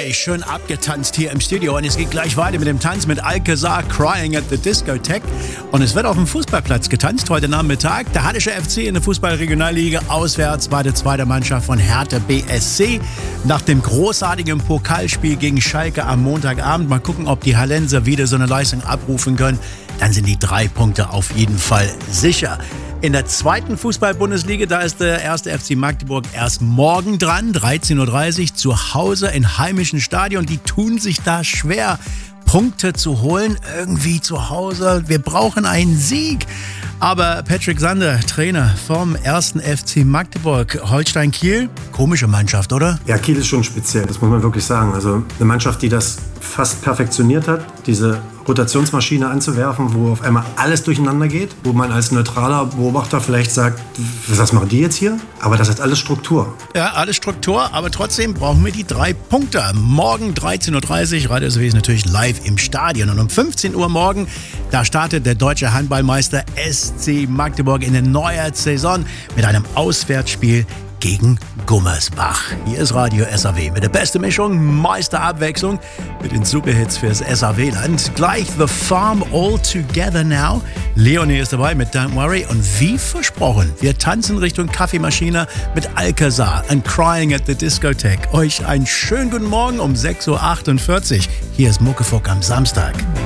Hey, schön abgetanzt hier im Studio und es geht gleich weiter mit dem Tanz mit Alcazar, Crying at the Discotheque. Und es wird auf dem Fußballplatz getanzt heute Nachmittag. Der Hallische FC in der Fußball-Regionalliga auswärts bei der zweiten Mannschaft von Hertha BSC. Nach dem großartigen Pokalspiel gegen Schalke am Montagabend. Mal gucken, ob die Hallenser wieder so eine Leistung abrufen können. Dann sind die 3 Punkte auf jeden Fall sicher. In der zweiten Fußball-Bundesliga, da ist der erste FC Magdeburg erst morgen dran, 13.30 Uhr, zu Hause im heimischen Stadion. Die tun sich da schwer, Punkte zu holen, irgendwie zu Hause. Wir brauchen einen Sieg. Aber Patrick Sander, Trainer vom ersten FC Magdeburg, Holstein Kiel, komische Mannschaft, oder? Ja, Kiel ist schon speziell, das muss man wirklich sagen. Also eine Mannschaft, die das fast perfektioniert hat, diese Rotationsmaschine anzuwerfen, wo auf einmal alles durcheinander geht, wo man als neutraler Beobachter vielleicht sagt, was machen die jetzt hier? Aber das hat alles Struktur. Ja, alles Struktur, aber trotzdem brauchen wir die 3 Punkte. Morgen 13.30 Uhr, Radio SRW ist natürlich live im Stadion. Und um 15 Uhr morgen, da startet der deutsche Handballmeister SC Magdeburg in der neuen Saison mit einem Auswärtsspiel gegen Gummersbach. Hier ist Radio SRW mit der besten Mischung, meiste Abwechslung mit den Superhits fürs SRW-Land. Gleich The Farm All Together Now. Leonie ist dabei mit Don't Worry. Und wie versprochen, wir tanzen Richtung Kaffeemaschine mit Alcazar and Crying at the Discotheque. Euch einen schönen guten Morgen um 6.48 Uhr. Hier ist Muckefuck am Samstag.